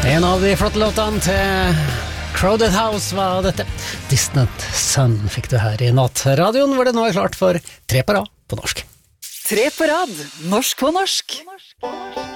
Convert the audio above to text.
En av de flotte låtene til Crowded House var dette. Distant Sun fikk du her i nattradioen, hvor det nå er klart for 3 på rad på norsk. 3 på rad, norsk på norsk.